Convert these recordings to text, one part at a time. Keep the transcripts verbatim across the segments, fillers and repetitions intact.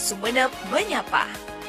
Sumeneb Menyapa.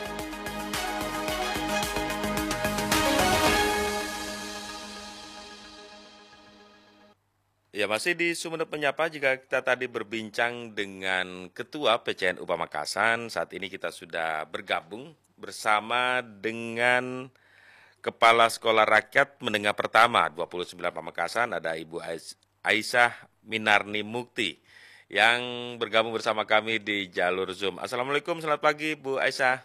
Ya, masih di Sumeneb Menyapa. Jika kita tadi berbincang dengan Ketua P C N U Pamekasan, saat ini kita sudah bergabung bersama dengan Kepala Sekolah Rakyat Menengah Pertama dua puluh sembilan Pamekasan, ada Ibu Aisyah Minarni Mukti yang bergabung bersama kami di jalur Zoom. Assalamualaikum, selamat pagi Bu Aisyah.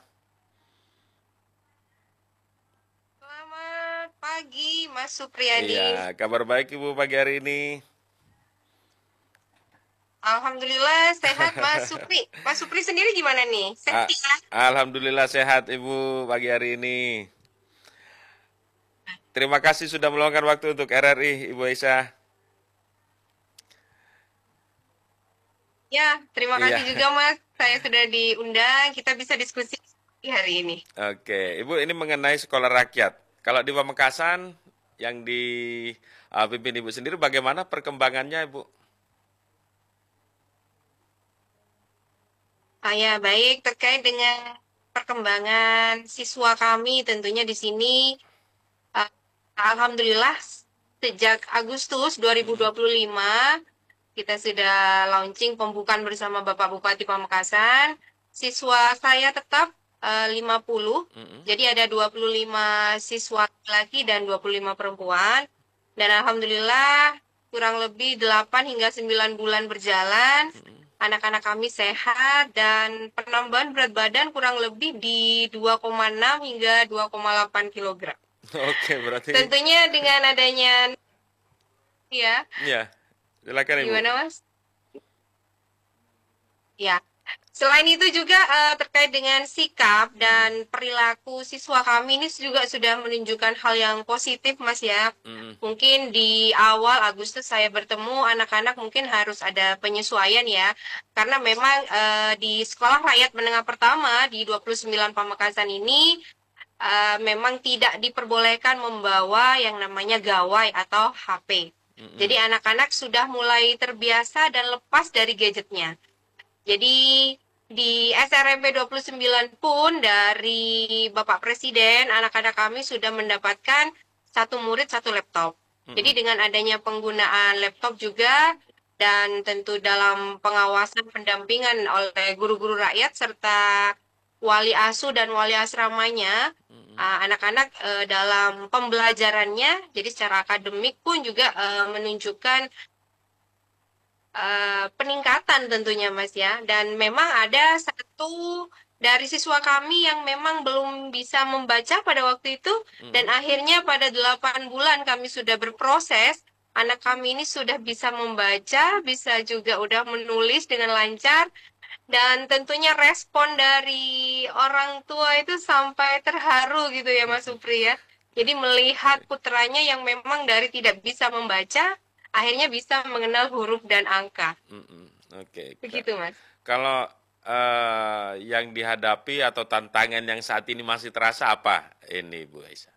Selamat pagi, Mas Supriyadi. Iya, kabar baik Ibu pagi hari ini. Alhamdulillah sehat, Mas Supri. Mas Supri sendiri gimana nih? Sehat ya? Alhamdulillah sehat Ibu pagi hari ini. Terima kasih sudah meluangkan waktu untuk R R I, Ibu Aisyah. Ya, terima Iya. kasih juga, Mas. Saya sudah diundang, kita bisa diskusi hari ini. Oke, Ibu, ini mengenai sekolah rakyat. Kalau di Pamekasan yang dipimpin Ibu sendiri, bagaimana perkembangannya, Ibu? Saya baik terkait dengan perkembangan siswa kami tentunya di sini. Uh, Alhamdulillah sejak Agustus dua ribu dua puluh lima kita sudah launching pembukaan bersama Bapak Bupati Pamekasan. Siswa saya tetap uh, lima puluh, Mm-mm. jadi ada dua puluh lima siswa laki dan dua puluh lima perempuan. Dan Alhamdulillah kurang lebih delapan hingga sembilan bulan berjalan. Mm-mm. Anak-anak kami sehat dan penambahan berat badan kurang lebih di dua koma enam hingga dua koma delapan kilogram. Oke, berarti Tentunya dengan adanya ya, ya, silakan Ibu. gimana Mas? Ya. Selain itu juga uh, terkait dengan sikap dan perilaku siswa kami ini juga sudah menunjukkan hal yang positif, Mas ya. Mm-mm. Mungkin di awal Agustus saya bertemu anak-anak mungkin harus ada penyesuaian ya. Karena memang uh, di Sekolah Rakyat Menengah Pertama di dua puluh sembilan Pamekasan ini uh, memang tidak diperbolehkan membawa yang namanya gawai atau H P. Mm-mm. Jadi anak-anak sudah mulai terbiasa dan lepas dari gadgetnya. Jadi di S R M P dua puluh sembilan pun dari Bapak Presiden, anak-anak kami sudah mendapatkan satu murid satu laptop. Mm-mm. Jadi dengan adanya penggunaan laptop juga dan tentu dalam pengawasan pendampingan oleh guru-guru rakyat serta wali asuh dan wali asramanya, Mm-mm. uh, anak-anak uh, dalam pembelajarannya, jadi secara akademik pun juga uh, menunjukkan Uh, peningkatan tentunya Mas ya. Dan memang ada satu dari siswa kami yang memang belum bisa membaca pada waktu itu. Mm-mm. Dan akhirnya pada delapan bulan kami sudah berproses. Anak kami ini sudah bisa membaca, bisa juga udah menulis dengan lancar. Dan tentunya respon dari orang tua itu sampai terharu gitu ya Mas Supri ya. Jadi melihat putranya yang memang dari tidak bisa membaca, akhirnya bisa mengenal huruf dan angka. Mm-mm. Oke. Begitu, Mas. Kalau eh, yang dihadapi atau tantangan yang saat ini masih terasa apa ini, Bu Aisyah?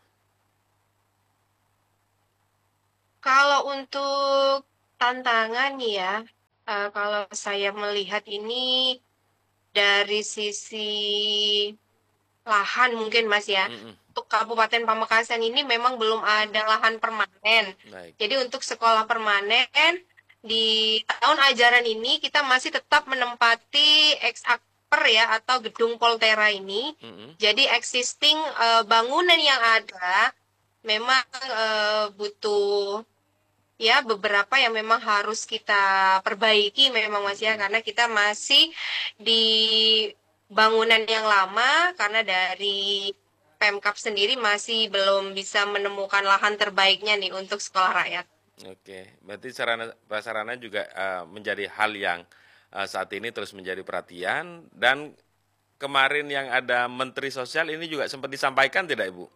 Kalau untuk tantangan nih ya, uh, kalau saya melihat ini dari sisi lahan mungkin Mas ya. Mm-mm. Untuk Kabupaten Pamekasan ini memang belum ada lahan permanen. Baik. Jadi untuk sekolah permanen di tahun ajaran ini kita masih tetap menempati ex-akper ya atau gedung Poltera ini. Mm-mm. Jadi existing uh, bangunan yang ada memang uh, butuh ya beberapa yang memang harus kita perbaiki memang Mas ya, karena kita masih di bangunan yang lama karena dari Pemkab sendiri masih belum bisa menemukan lahan terbaiknya nih untuk sekolah rakyat. Oke, berarti sarana prasarana juga eh, menjadi hal yang eh, saat ini terus menjadi perhatian. Dan kemarin yang ada Menteri Sosial ini juga sempat disampaikan tidak, Ibu?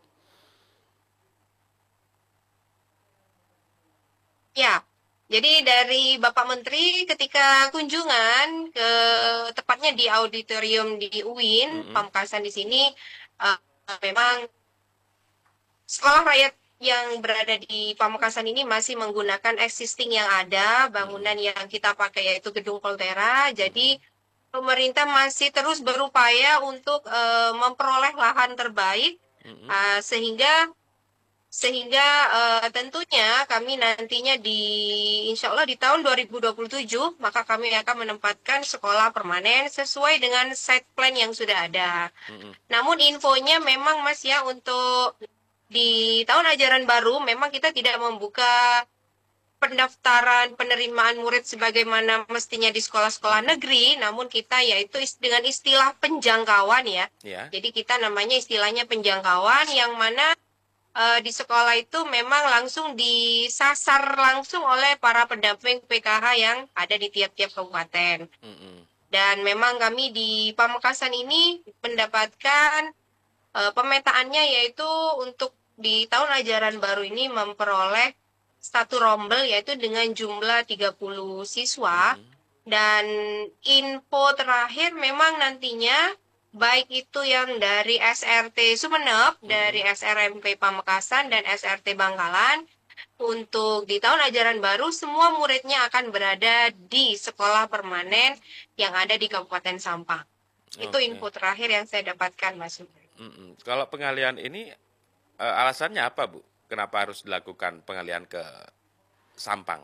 Ya, jadi dari Bapak Menteri ketika kunjungan ke tepatnya di auditorium di U I N Mm-mm. Pamekasan di sini, uh, memang sekolah rakyat yang berada di Pamekasan ini masih menggunakan existing yang ada, bangunan yang kita pakai yaitu gedung Poltera. Jadi pemerintah masih terus berupaya untuk uh, memperoleh lahan terbaik, Mm-mm. uh, sehingga sehingga uh, tentunya kami nantinya di insya Allah di tahun dua ribu dua puluh tujuh maka kami akan menempatkan sekolah permanen sesuai dengan site plan yang sudah ada. Mm-mm. Namun infonya memang Mas ya untuk di tahun ajaran baru memang kita tidak membuka pendaftaran penerimaan murid sebagaimana mestinya di sekolah-sekolah negeri, namun kita yaitu dengan istilah penjangkauan ya. Ya. Jadi kita namanya istilahnya penjangkauan yang mana uh, di sekolah itu memang langsung disasar langsung oleh para pendamping P K H yang ada di tiap-tiap kabupaten. Mm-mm. Dan memang kami di Pamekasan ini mendapatkan uh, pemetaannya yaitu untuk di tahun ajaran baru ini memperoleh satu rombel yaitu dengan jumlah tiga puluh siswa. Mm-hmm. Dan info terakhir memang nantinya baik itu yang dari S R T Sumeneb, mm-hmm. dari S R M P Pamekasan dan S R T Bangkalan, untuk di tahun ajaran baru semua muridnya akan berada di sekolah permanen yang ada di Kabupaten Sampang. Okay. Itu info terakhir yang saya dapatkan, Mas. Mm-mm. Kalau pengalian ini uh, alasannya apa, Bu? Kenapa harus dilakukan pengalian ke Sampang?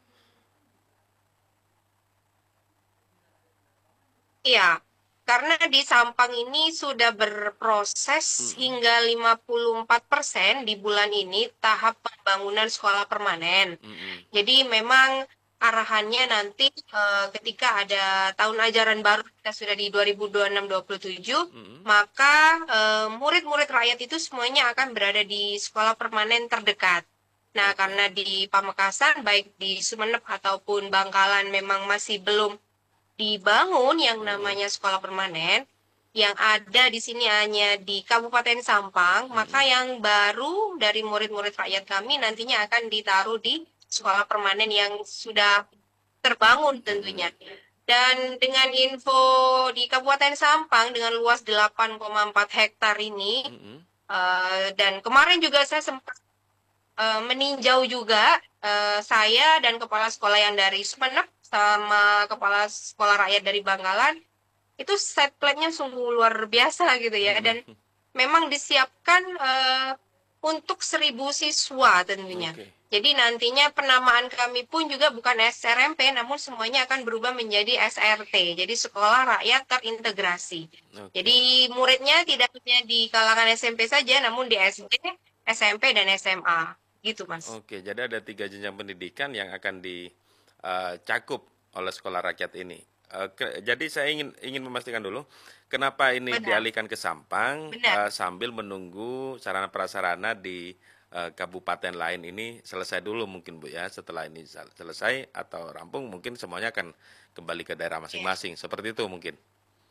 Iya, karena di Sampang ini sudah berproses hmm. hingga lima puluh empat persen di bulan ini tahap pembangunan sekolah permanen. Hmm. Jadi memang arahannya nanti uh, ketika ada tahun ajaran baru kita sudah di dua ribu dua puluh enam dua puluh tujuh, hmm. maka uh, murid-murid rakyat itu semuanya akan berada di sekolah permanen terdekat. Nah, karena di Pamekasan baik di Sumeneb ataupun Bangkalan memang masih belum dibangun yang namanya sekolah permanen, yang ada di sini hanya di Kabupaten Sampang, hmm. maka yang baru dari murid-murid rakyat kami nantinya akan ditaruh di sekolah permanen yang sudah terbangun tentunya. Dan dengan info di Kabupaten Sampang dengan luas delapan koma empat hektar ini, hmm. uh, dan kemarin juga saya sempat uh, meninjau juga uh, saya dan kepala sekolah yang dari Sumeneb sama kepala sekolah rakyat dari Bangkalan, itu set plan-nya sungguh luar biasa gitu ya. Dan memang disiapkan uh, untuk seribu siswa tentunya. Okay. Jadi nantinya penamaan kami pun juga bukan S R M P, namun semuanya akan berubah menjadi S R T. Jadi sekolah rakyat terintegrasi. Okay. Jadi muridnya tidak hanya di kalangan S M P saja, namun di S D, S M P, dan S M A. Gitu, Mas. Oke, jadi ada tiga jenjang pendidikan yang akan di Uh, cakup oleh sekolah rakyat ini. Uh, ke, jadi saya ingin ingin memastikan dulu kenapa ini Benar. dialihkan ke Sampang uh, sambil menunggu sarana prasarana di uh, kabupaten lain ini selesai dulu mungkin Bu ya. Setelah ini selesai atau rampung mungkin semuanya akan kembali ke daerah masing-masing. Yeah. Seperti itu mungkin.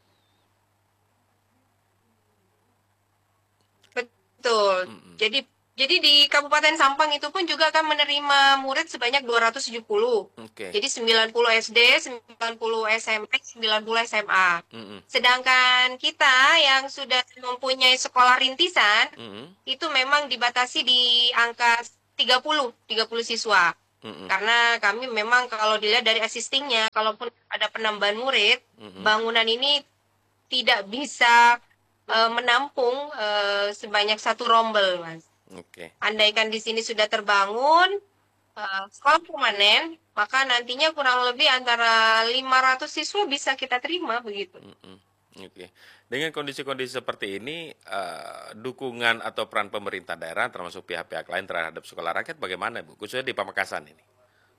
Betul. Mm-hmm. Jadi Jadi di Kabupaten Sampang itu pun juga akan menerima murid sebanyak dua ratus tujuh puluh. Okay. Jadi sembilan puluh S D, sembilan puluh S M P, sembilan puluh S M A. Mm-hmm. Sedangkan kita yang sudah mempunyai sekolah rintisan, mm-hmm. itu memang dibatasi di angka tiga puluh siswa. Mm-hmm. Karena kami memang kalau dilihat dari assistingnya, kalaupun ada penambahan murid, mm-hmm. bangunan ini tidak bisa uh, menampung uh, sebanyak satu rombel, Mas. Oke. Okay. Andaikan di sini sudah terbangun uh, sekolah permanen, maka nantinya kurang lebih antara lima ratus siswa bisa kita terima begitu. Mm-hmm. Oke. Okay. Dengan kondisi-kondisi seperti ini, uh, dukungan atau peran pemerintah daerah termasuk pihak-pihak lain terhadap sekolah rakyat bagaimana, Bu? Khususnya di Pamekasan ini.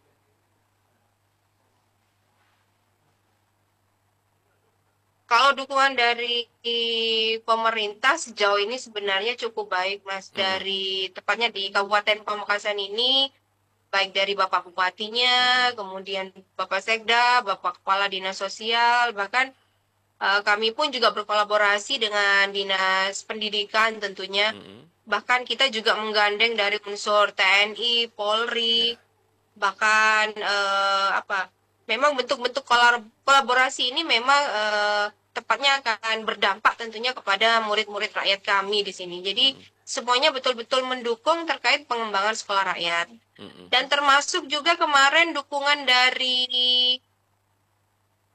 Kalau dukungan dari pemerintah sejauh ini sebenarnya cukup baik, Mas. Hmm. Dari tepatnya di Kabupaten Pamekasan ini, baik dari Bapak Bupatinya, hmm. kemudian Bapak Sekda, Bapak Kepala Dinas Sosial, bahkan uh, kami pun juga berkolaborasi dengan Dinas Pendidikan tentunya. Hmm. Bahkan kita juga menggandeng dari unsur T N I, Polri, yeah. bahkan uh, apa? Memang bentuk-bentuk kolaborasi ini memang uh, tepatnya akan berdampak tentunya kepada murid-murid rakyat kami di sini. Jadi hmm. semuanya betul-betul mendukung terkait pengembangan sekolah rakyat. Hmm. Dan termasuk juga kemarin dukungan dari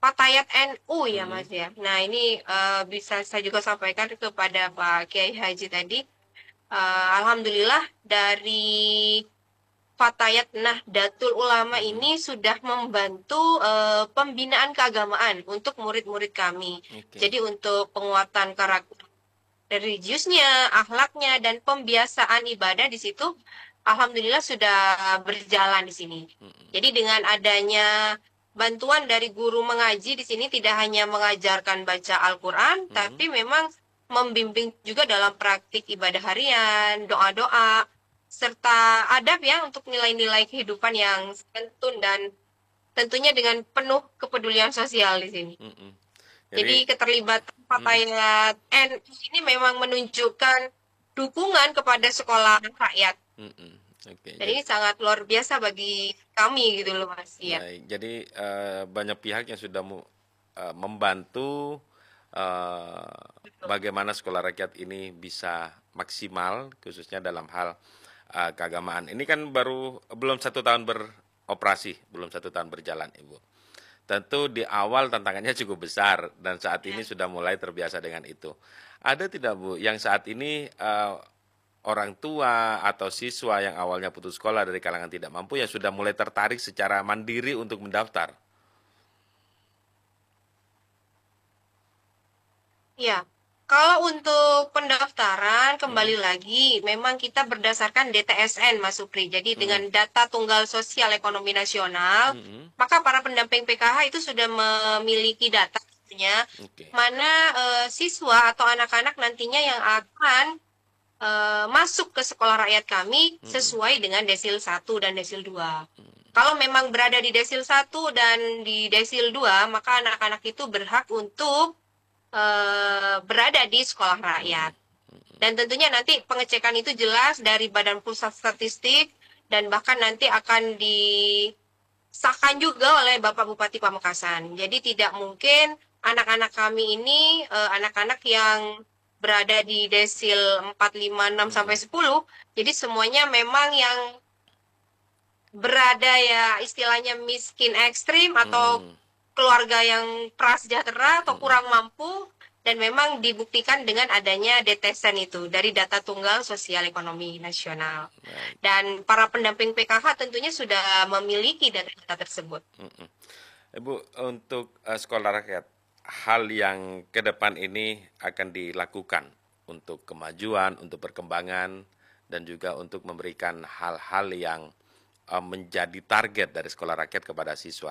Fatayat N U ya Mm-mm. Mas ya. Nah ini uh, bisa saya juga sampaikan kepada Pak Kiai Haji tadi. Uh, Alhamdulillah dari Fatayat Nahdlatul Ulama Mm-mm. ini sudah membantu uh, pembinaan keagamaan untuk murid-murid kami. Oke. Jadi untuk penguatan karakter religiusnya, akhlaknya, dan pembiasaan ibadah di situ, alhamdulillah sudah berjalan di sini. Mm-mm. Jadi dengan adanya bantuan dari guru mengaji di sini tidak hanya mengajarkan baca Al-Quran, Mm-mm. tapi memang membimbing juga dalam praktik ibadah harian, doa-doa, serta adab ya untuk nilai-nilai kehidupan yang santun dan tentunya dengan penuh kepedulian sosial di sini. Mm-mm. Jadi Jadi, keterlibatan mm-mm. Fatayat N U ini memang menunjukkan dukungan kepada sekolah rakyat. Mm-mm. Oke, Dan jadi ini sangat luar biasa bagi kami gitu loh Mas. Iya. baik. Jadi eh, banyak pihak yang sudah mu- eh, membantu eh, bagaimana sekolah rakyat ini bisa maksimal, khususnya dalam hal eh, keagamaan. Ini kan baru belum satu tahun beroperasi, belum satu tahun berjalan, Ibu. Tentu di awal tantangannya cukup besar dan saat ini sudah mulai terbiasa dengan itu. Ada tidak Bu yang saat ini eh, orang tua atau siswa yang awalnya putus sekolah dari kalangan tidak mampu yang sudah mulai tertarik secara mandiri untuk mendaftar? Iya. Kalau untuk pendaftaran kembali Mm, lagi memang kita berdasarkan D T S N Mas Supri. Jadi mm, dengan data tunggal sosial ekonomi nasional, mm, maka para pendamping P K H itu sudah memiliki data tentunya oke. mana eh, siswa atau anak-anak nantinya yang akan eh, masuk ke sekolah rakyat kami Mm, sesuai dengan desil satu dan desil dua. Kalau memang berada di desil satu dan di desil dua, maka anak-anak itu berhak untuk eh, berada di sekolah rakyat. mm, Dan tentunya nanti pengecekan itu jelas dari Badan Pusat Statistik dan bahkan nanti akan disahkan juga oleh Bapak Bupati Pamekasan. Jadi tidak mungkin anak-anak kami ini eh, anak-anak yang berada di desil empat, lima, enam sampai mm, sepuluh. Jadi semuanya memang yang berada ya istilahnya miskin ekstrim atau mm, keluarga yang prasejahtera atau mm, kurang mampu dan memang dibuktikan dengan adanya detesan itu dari data tunggal sosial ekonomi nasional. baik. Dan para pendamping P K H tentunya sudah memiliki data-data tersebut. Mm. Ibu, untuk eh, sekolah rakyat, hal yang ke depan ini akan dilakukan untuk kemajuan, untuk perkembangan, dan juga untuk memberikan hal-hal yang eh, menjadi target dari sekolah rakyat kepada siswa.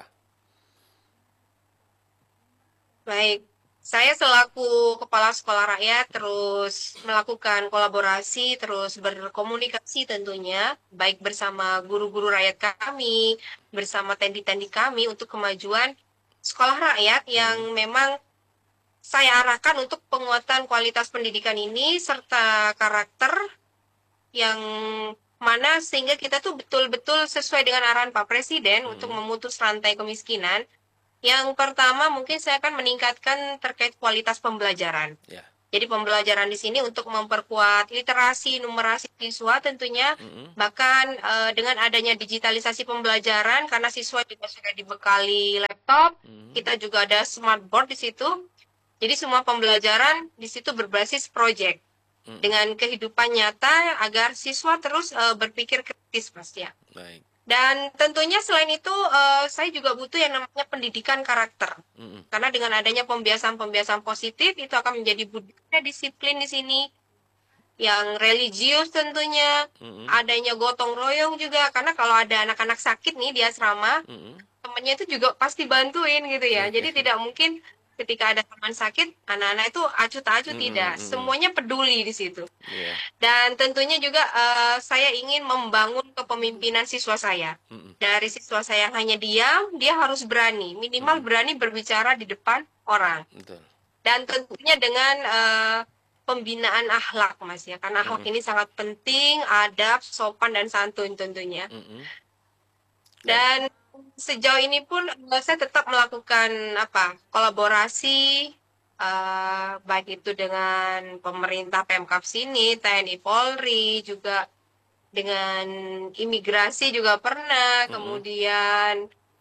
Baik, saya selaku kepala sekolah rakyat terus melakukan kolaborasi, terus berkomunikasi tentunya, baik bersama guru-guru rakyat kami, bersama tendi-tendi kami untuk kemajuan sekolah rakyat yang Mm, memang saya arahkan untuk penguatan kualitas pendidikan ini serta karakter yang mana sehingga kita tuh betul-betul sesuai dengan arahan Pak Presiden untuk mm, memutus rantai kemiskinan. Yang pertama mungkin saya akan meningkatkan terkait kualitas pembelajaran. ya. Jadi pembelajaran di sini untuk memperkuat literasi, numerasi siswa tentunya, Mm, bahkan eh, dengan adanya digitalisasi pembelajaran karena siswa juga sudah dibekali laptop, mm, kita juga ada smart board di situ. Jadi semua pembelajaran di situ berbasis project mm, dengan kehidupan nyata agar siswa terus eh, berpikir kritis Mas ya. baik. Dan tentunya selain itu eh, saya juga butuh yang namanya pendidikan karakter. Mm, Karena dengan adanya pembiasaan-pembiasaan positif itu akan menjadi budaya disiplin di sini yang religius tentunya, mm, adanya gotong royong juga karena kalau ada anak-anak sakit nih di asrama, mm, temennya itu juga pasti bantuin gitu ya. Jadi oke. tidak mungkin ketika ada teman sakit, anak-anak itu acuh tak acuh Mm, tidak. mm, mm, Semuanya peduli di situ. iya. Dan tentunya juga eh, saya ingin membangun kepemimpinan siswa saya. Mm, Dari siswa saya yang hanya diam, dia harus berani, minimal mm, berani berbicara di depan orang. betul. Dan tentunya dengan eh, pembinaan akhlak, Mas ya. Karena akhlak Mm, ini sangat penting, adab, sopan dan santun tentunya. mm, dan Dan sejauh ini pun eh, saya tetap melakukan apa? Kolaborasi eh, baik itu dengan pemerintah Pemkab sini, T N I Polri, juga dengan imigrasi juga pernah, mm, kemudian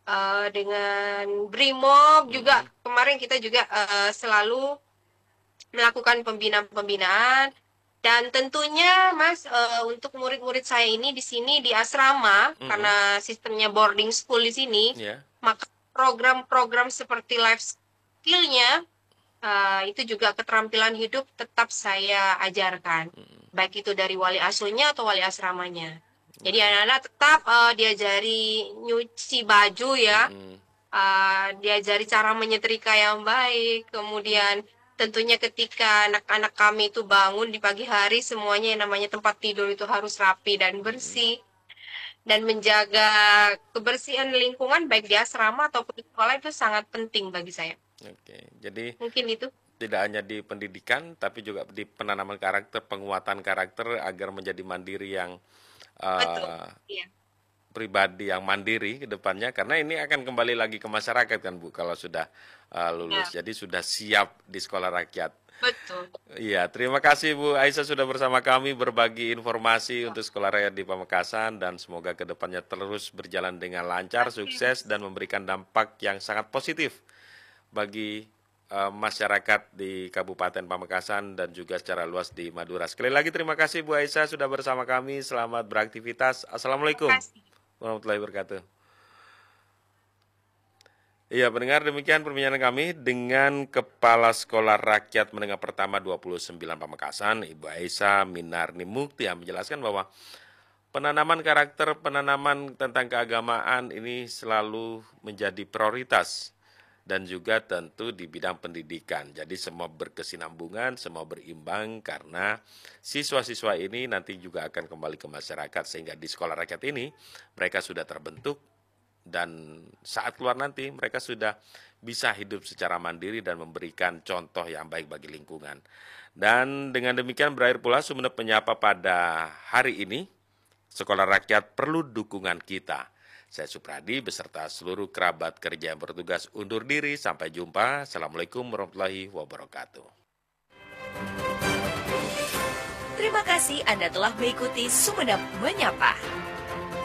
uh, dengan Brimob juga. Mm-mm. Kemarin kita juga uh, selalu melakukan pembinaan-pembinaan. Dan tentunya, Mas, uh, untuk murid-murid saya ini di sini di asrama, Mm-mm. karena sistemnya boarding school di sini, Ya. maka program-program seperti life skill-nya, uh, itu juga keterampilan hidup tetap saya ajarkan. Mm-mm. Baik itu dari wali asuhnya atau wali asramanya. Jadi Oke. anak-anak tetap uh, diajari nyuci baju ya, Mm-mm. uh, diajari cara menyetrika yang baik, kemudian tentunya ketika anak-anak kami itu bangun di pagi hari, semuanya yang namanya tempat tidur itu harus rapi dan Mm-mm. bersih. Dan menjaga kebersihan lingkungan baik di asrama ataupun di sekolah itu sangat penting bagi saya. Oke, jadi Mungkin itu. tidak hanya di pendidikan, tapi juga di penanaman karakter, penguatan karakter agar menjadi mandiri yang Betul. eh, Iya. pribadi yang mandiri ke depannya, karena ini akan kembali lagi ke masyarakat kan Bu, kalau sudah eh, lulus. Ya, Jadi sudah siap di sekolah rakyat. betul. Iya, terima kasih Bu Aisyah sudah bersama kami berbagi informasi untuk sekolah rakyat di Pamekasan dan semoga ke depannya terus berjalan dengan lancar, Oke, sukses dan memberikan dampak yang sangat positif bagi eh, masyarakat di Kabupaten Pamekasan dan juga secara luas di Madura. Sekali lagi terima kasih Bu Aisyah sudah bersama kami. Selamat beraktivitas. terima Assalamualaikum kasih. warahmatullahi wabarakatuh. Iya, pendengar, demikian perbincangan kami dengan Kepala Sekolah Rakyat Menengah Pertama dua puluh sembilan Pamekasan, Ibu Aisyah Minarni Mukti, yang menjelaskan bahwa penanaman karakter, penanaman tentang keagamaan ini selalu menjadi prioritas dan juga tentu di bidang pendidikan. Jadi semua berkesinambungan, semua berimbang karena siswa-siswa ini nanti juga akan kembali ke masyarakat sehingga di sekolah rakyat ini mereka sudah terbentuk dan saat keluar nanti mereka sudah bisa hidup secara mandiri dan memberikan contoh yang baik bagi lingkungan. Dan dengan demikian berakhir pula Sumenep Menyapa pada hari ini. Sekolah rakyat perlu dukungan kita. Saya Supradi beserta seluruh kerabat kerja yang bertugas undur diri. Sampai jumpa. Assalamualaikum warahmatullahi wabarakatuh. Terima kasih Anda telah mengikuti Sumenep Menyapa.